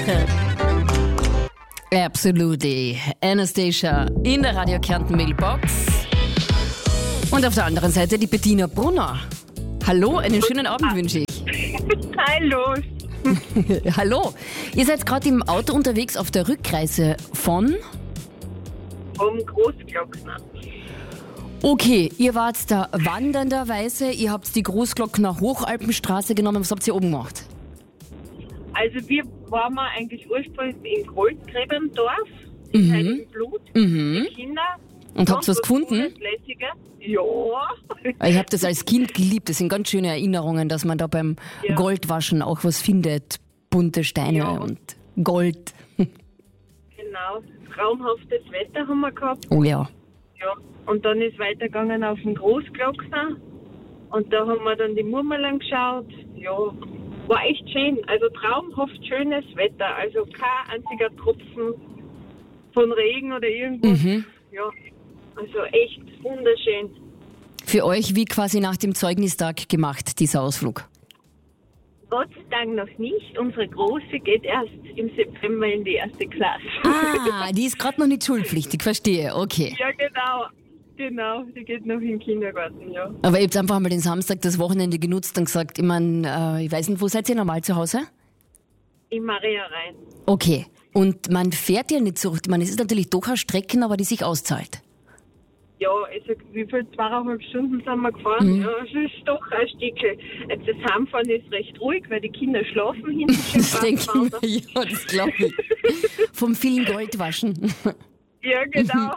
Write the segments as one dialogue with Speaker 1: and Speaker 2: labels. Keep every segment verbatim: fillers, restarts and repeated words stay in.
Speaker 1: Absolutely. Anastasia in der Radio Kärnten Mailbox. Und auf der anderen Seite die Bettina Brunner. Hallo, einen schönen Abend wünsche ich.
Speaker 2: Hallo.
Speaker 1: Hallo. Ihr seid gerade im Auto unterwegs auf der Rückreise von?
Speaker 2: Vom Großglockner.
Speaker 1: Okay, ihr wart da wandernderweise, ihr habt die Großglockner Hochalpenstraße genommen. Was habt ihr oben gemacht?
Speaker 2: Also wir waren wir eigentlich ursprünglich in Goldgräbendorf, in
Speaker 1: Mhm.
Speaker 2: Heiligenblut,
Speaker 1: Mhm.
Speaker 2: die Kinder.
Speaker 1: Und habt ihr was gefunden?
Speaker 2: Lässige. Ja.
Speaker 1: Ich habe das als Kind geliebt. Das sind ganz schöne Erinnerungen, dass man da beim
Speaker 2: Ja.
Speaker 1: Goldwaschen auch was findet. Bunte Steine
Speaker 2: Ja.
Speaker 1: und Gold.
Speaker 2: Genau. Traumhaftes Wetter haben wir gehabt.
Speaker 1: Oh ja.
Speaker 2: Ja. Und dann ist weitergegangen auf den Großglockner. Und da haben wir dann die Murmeln geschaut. Ja, war echt schön. Also traumhaft schönes Wetter. Also kein einziger Tropfen von Regen oder irgendwas.
Speaker 1: Mhm.
Speaker 2: Ja, also echt wunderschön.
Speaker 1: Für euch wie quasi nach dem Zeugnistag gemacht, dieser Ausflug.
Speaker 2: Gott sei Dank noch nicht. Unsere Große geht erst im September in die erste Klasse.
Speaker 1: Ah, die ist gerade noch nicht schulpflichtig, verstehe, okay.
Speaker 2: Ja, genau. Genau, die geht noch in den Kindergarten, ja.
Speaker 1: Aber ihr habt einfach mal den Samstag, das Wochenende genutzt und gesagt, ich mein, äh, ich weiß nicht, wo seid ihr normal zu Hause?
Speaker 2: In Maria rein.
Speaker 1: Okay. Und man fährt ja nicht so, ich meine, es ist natürlich doch eine Strecke, aber die sich auszahlt.
Speaker 2: Ja, also wie viel? Zweieinhalb Stunden sind wir gefahren.
Speaker 1: Mhm.
Speaker 2: Ja, es ist doch ein Stückchen. Jetzt das Heimfahren ist recht ruhig, weil die Kinder schlafen hinten schon
Speaker 1: Das denke ich mir, ja, das glaube ich. Vom vielen Goldwaschen.
Speaker 2: Ja, genau.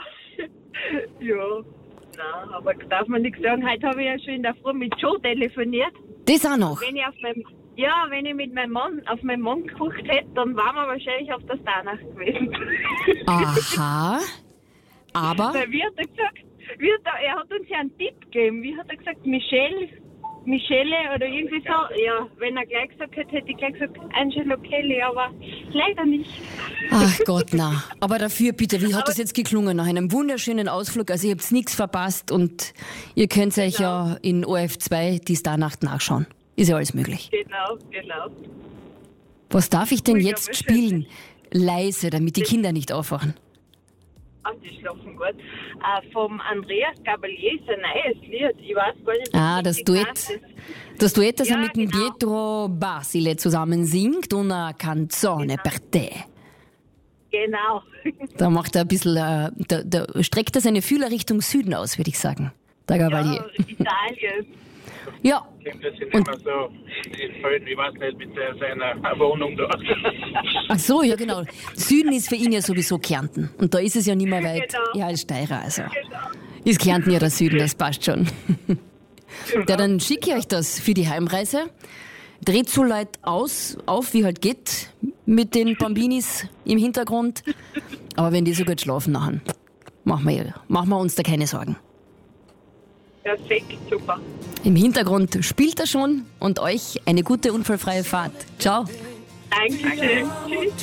Speaker 2: Ja. Nein, aber darf man nichts sagen. Heute habe ich ja schon in der Früh mit Joe telefoniert.
Speaker 1: Das auch noch.
Speaker 2: Wenn ich auf meinem, ja, wenn ich mit meinem Mann auf meinen Mann geguckt hätte, dann waren wir wahrscheinlich auf der Starnacht gewesen.
Speaker 1: Aha. Aber,
Speaker 2: Weil wie hat er gesagt, wie hat er, er hat uns ja einen Tipp gegeben. Wie hat er gesagt, Michelle, Michelle oder irgendwie so. Ja, wenn er gleich gesagt hätte, hätte ich gleich gesagt, Angelo Kelly, aber leider nicht.
Speaker 1: ach Gott, na. Aber dafür bitte, wie hat das jetzt geklungen? Nach einem wunderschönen Ausflug, also ihr habt nichts verpasst und ihr könnt euch ja in O R F zwei die Starnacht nachschauen. Ist ja alles möglich.
Speaker 2: Genau, genau.
Speaker 1: Was darf ich denn
Speaker 2: Ui, ja,
Speaker 1: jetzt
Speaker 2: was
Speaker 1: spielen? Leise, damit die Kinder nicht aufwachen.
Speaker 2: Ach, die schlafen gut. Äh, vom Andreas Gabalier ist ein neues Lied. Ich weiß gar nicht,
Speaker 1: Ah,
Speaker 2: wie
Speaker 1: das
Speaker 2: die
Speaker 1: Duett.
Speaker 2: genannt ist.
Speaker 1: Das Duett, das
Speaker 2: Ja,
Speaker 1: er mit dem
Speaker 2: genau.
Speaker 1: Pietro Basile zusammen singt, una canzone per te.
Speaker 2: Genau.
Speaker 1: Da macht er ein bisschen, äh, da, da streckt er seine Fühler Richtung Süden aus, würde ich sagen. Der
Speaker 2: Ja,
Speaker 1: Gabalier.
Speaker 2: Italien.
Speaker 1: Ja.
Speaker 3: Dem das sind immer so in Fällen, ich weiß nicht, mit der, seiner Wohnung dort.
Speaker 1: Ach so, ja genau. Süden ist für ihn ja sowieso Kärnten. Und da ist es ja nicht mehr weit.
Speaker 2: Genau.
Speaker 1: Ja, als Steirer, also.
Speaker 2: Genau.
Speaker 1: Ist Kärnten ja der Süden, das passt schon. Ja, dann schicke ich euch das für die Heimreise. Dreht so Leute aus, auf, wie halt geht, mit den Bambinis im Hintergrund. Aber wenn die so gut schlafen nachher, machen wir, machen wir uns da keine Sorgen.
Speaker 2: Perfekt, super.
Speaker 1: Im Hintergrund spielt er schon und euch eine gute unfallfreie Fahrt. Ciao.
Speaker 2: Dankeschön. Tschüss.